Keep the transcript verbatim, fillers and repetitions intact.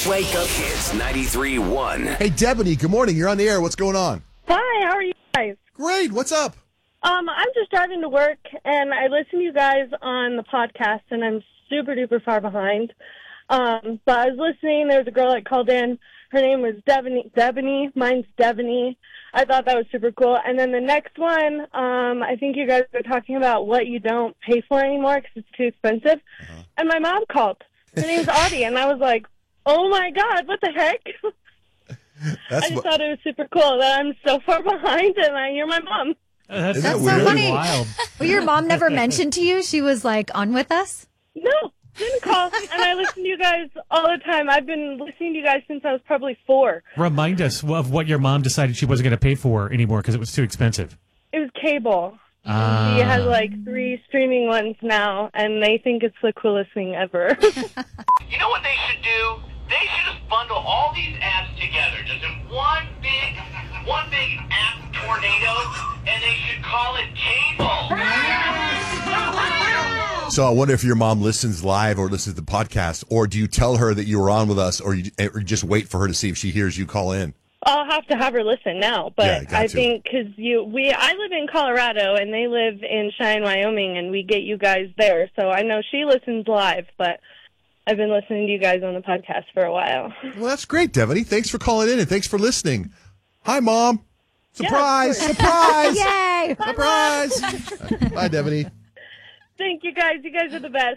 Wake Up Kids ninety-three point one. Hey, Debony, good morning. You're on the air. What's going on? Hi, how are you guys? Great. What's up? Um, I'm just driving to work, and I listen to you guys on the podcast, and I'm super duper far behind. Um, but I was listening. There was a girl that called in. Her name was Debony. Debony. Mine's Debony. I thought that was super cool. And then the next one, um, I think you guys were talking about what you don't pay for anymore because it's too expensive. Uh-huh. And my mom called. Her name's Audie, and I was like, oh, my God, what the heck? That's I just what... thought it was super cool that I'm so far behind, and I hear my mom. Uh, that's Isn't that's that so weird? funny. Wild. Well, your mom never mentioned to you she was, like, on with us? No, didn't call. And I listen to you guys all the time. I've been listening to you guys since I was probably four. Remind us of what your mom decided she wasn't going to pay for anymore because it was too expensive. It was cable. Uh, She has like three streaming ones now, and they think it's the coolest thing ever. You know what they should do? They should just bundle all these apps together, just in one big, one big app tornado, and they should call it cable. So I wonder if your mom listens live or listens to the podcast, or do you tell her that you were on with us, or you or you just wait for her to see if she hears you call in? I'll have to have her listen now, but Yeah, got I to. think because you, we, I live in Colorado, and they live in Cheyenne, Wyoming, and we get you guys there. So I know she listens live, but I've been listening to you guys on the podcast for a while. Well, that's great, Debony. Thanks for calling in, and thanks for listening. Hi, Mom. Surprise! Yeah, of surprise! Yay! Surprise! Bye, Debony. Thank you guys. You guys are the best.